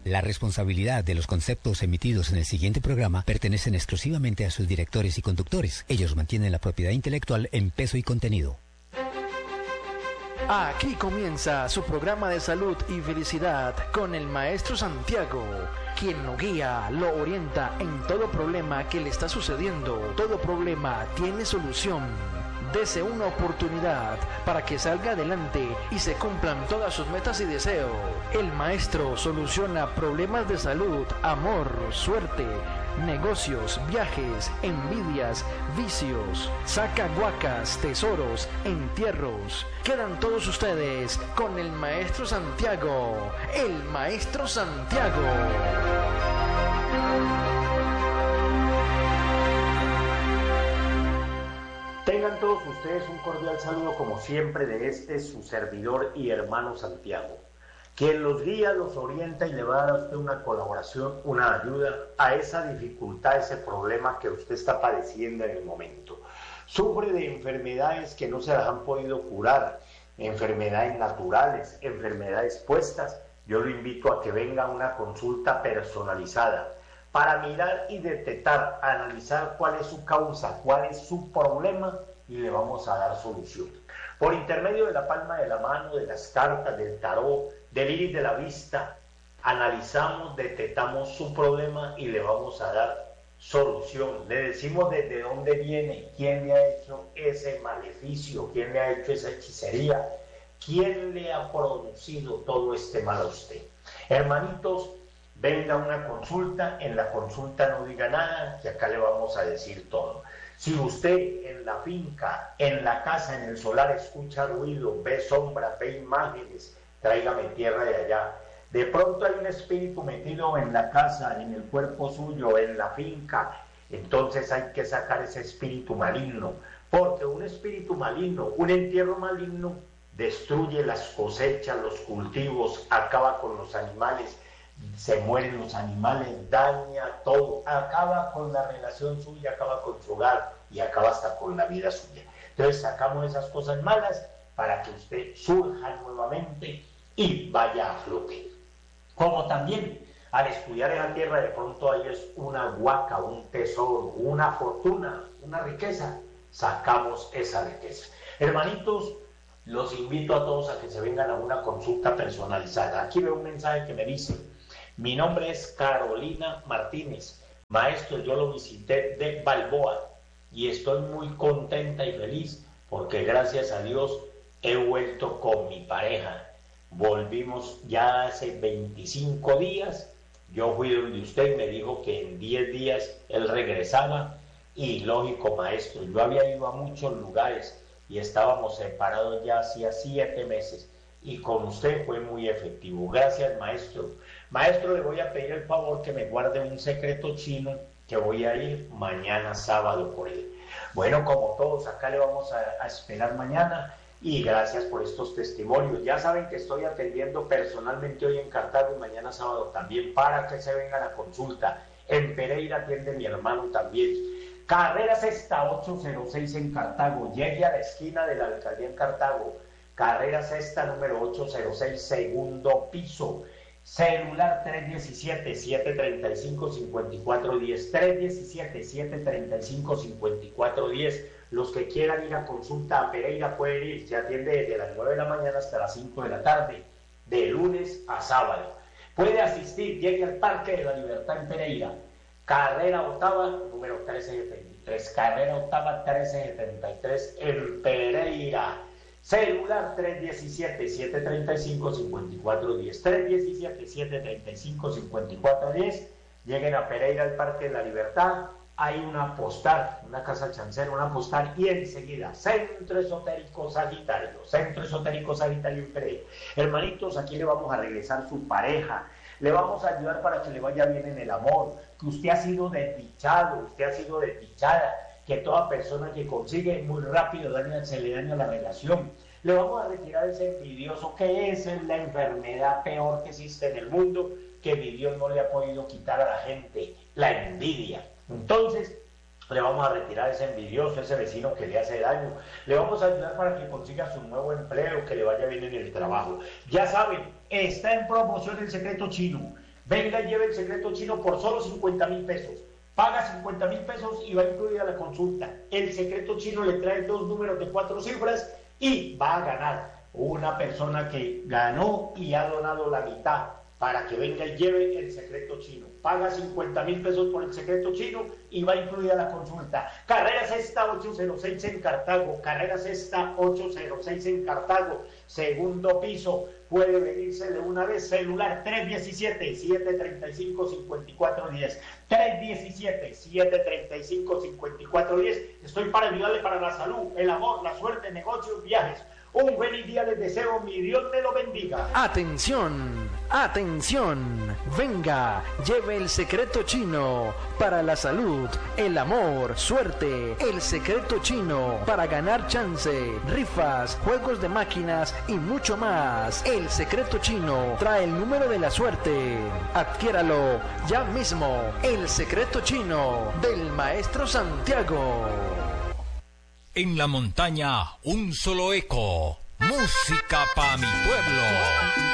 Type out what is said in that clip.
La responsabilidad de los conceptos emitidos en el siguiente programa pertenecen exclusivamente a sus directores y conductores. Ellos mantienen la propiedad intelectual en peso y contenido. Aquí comienza su programa de salud y felicidad con el maestro Santiago, quien lo guía, lo orienta en todo problema que le está sucediendo. Todo problema tiene solución. Dese una oportunidad para que salga adelante y se cumplan todas sus metas y deseos. El maestro soluciona problemas de salud, amor, suerte, negocios, viajes, envidias, vicios, saca guacas, tesoros, entierros. Quedan todos ustedes con el maestro Santiago. El maestro Santiago. Tengan todos ustedes un cordial saludo como siempre de su servidor y hermano Santiago, quien los guía, los orienta y le va a dar a usted una colaboración, una ayuda a esa dificultad, ese problema que usted está padeciendo en el momento. Sufre de enfermedades que no se las han podido curar, enfermedades naturales, enfermedades puestas. Yo lo invito a que venga a una consulta personalizada para mirar y detectar, analizar cuál es su causa, cuál es su problema y le vamos a dar solución. Por intermedio de la palma de la mano, de las cartas, del tarot, del iris de la vista, analizamos, detectamos su problema y le vamos a dar solución. Le decimos desde dónde viene, quién le ha hecho ese maleficio, quién le ha hecho esa hechicería, quién le ha producido todo este mal a usted. Hermanitos, venga a una consulta, en la consulta no diga nada, que acá le vamos a decir todo. Si usted en la finca, en la casa, en el solar escucha ruido, ve sombras, ve imágenes, tráigame tierra de allá. De pronto hay un espíritu metido en la casa, en el cuerpo suyo, en la finca, entonces hay que sacar ese espíritu maligno, porque un espíritu maligno, un entierro maligno, destruye las cosechas, los cultivos, acaba con los animales, se mueren los animales, daña todo, acaba con la relación suya, acaba con su hogar y acaba hasta con la vida suya. Entonces sacamos esas cosas malas para que usted surja nuevamente y vaya a flote. Como también al estudiar en la tierra de pronto ahí es una huaca, un tesoro, una fortuna, una riqueza, sacamos esa riqueza. Hermanitos, los invito a todos a que se vengan a una consulta personalizada. Aquí veo un mensaje que me dice: mi nombre es Carolina Martínez, maestro, yo lo visité de Balboa y estoy muy contenta y feliz porque gracias a Dios he vuelto con mi pareja. Volvimos ya hace 25 días, yo fui donde usted y me dijo que en 10 días él regresaba y lógico, maestro, yo había ido a muchos lugares y estábamos separados ya hacía 7 meses y con usted fue muy efectivo. Gracias, maestro. Maestro, le voy a pedir el favor que me guarde un secreto chino que voy a ir mañana sábado por él. Bueno, como todos, acá le vamos a esperar mañana y gracias por estos testimonios. Ya saben que estoy atendiendo personalmente hoy en Cartago y mañana sábado también para que se vengan a consulta. En Pereira atiende mi hermano también. Carrera Sexta 806 en Cartago. Llegue a la esquina de la alcaldía en Cartago. Carrera Sexta número 806, segundo piso. Celular 317-735-5410, 317-735-5410. Los que quieran ir a consulta a Pereira pueden ir, se atiende desde las 9 de la mañana hasta las 5 de la tarde, de lunes a sábado. Puede asistir, llegue al Parque de la Libertad en Pereira, carrera octava, número 1373, carrera octava 1373 en Pereira. Celular 317-735-5410, 317-735-5410. Lleguen a Pereira, al Parque de la Libertad. Hay una postal, una casa chancera, una postal y enseguida Centro Esotérico Sagitario, Centro Esotérico Sagitario en Pereira. Hermanitos, aquí le vamos a regresar su pareja, le vamos a ayudar para que le vaya bien en el amor, que usted ha sido desdichado, usted ha sido desdichada, que toda persona que consigue muy rápido se le daña la relación. Le vamos a retirar ese envidioso, que es la enfermedad peor que existe en el mundo, que mi Dios no le ha podido quitar a la gente, la envidia. Entonces, le vamos a retirar ese envidioso, ese vecino que le hace daño. Le vamos a ayudar para que consiga su nuevo empleo, que le vaya bien en el trabajo. Ya saben, está en promoción el secreto chino. Venga y lleve el secreto chino por solo 50.000 pesos. Paga 50.000 pesos y va incluida la consulta. El secreto chino le trae 2 números de 4 cifras y va a ganar una persona que ganó y ha donado la mitad para que venga y lleve el secreto chino. Paga 50.000 pesos por el secreto chino y va incluida la consulta. Carrera Sexta 806 en Cartago. Carrera Sexta 806 en Cartago. Segundo piso. Puede venirse de una vez. Celular 317-735-5410. 317-735-5410. Estoy para ayudarle para la salud, el amor, la suerte, negocios, viajes. Un feliz día les deseo, mi Dios me lo bendiga. Atención, atención, venga, lleve el secreto chino para la salud, el amor, suerte, el secreto chino para ganar chance, rifas, juegos de máquinas y mucho más. El secreto chino trae el número de la suerte. Adquiéralo ya mismo. El secreto chino del Maestro Santiago. En la montaña, un solo eco. Música pa' mi pueblo.